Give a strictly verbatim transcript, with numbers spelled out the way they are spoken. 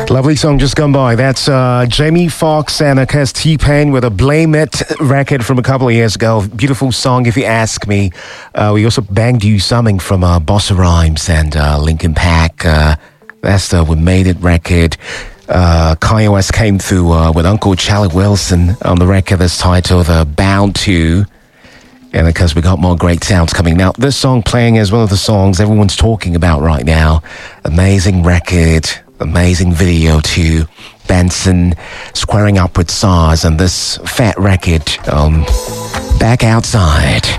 Lovely song just gone by. That's uh, Jamie Foxx and of course T-Pain with a Blame It record from a couple of years ago. Beautiful song if you ask me. Uh, we also banged you something from uh, Bossa Rhymes and uh, Linkin Park. Uh, that's the We Made It record. Uh, Kanye West came through uh, with Uncle Charlie Wilson on the record that's titled uh, Bound To. And because we got more great sounds coming. Now, this song playing is one of the songs everyone's talking about right now. Amazing record, amazing video too. Benson squaring up with S A R S and this fat record, um, Back Outside.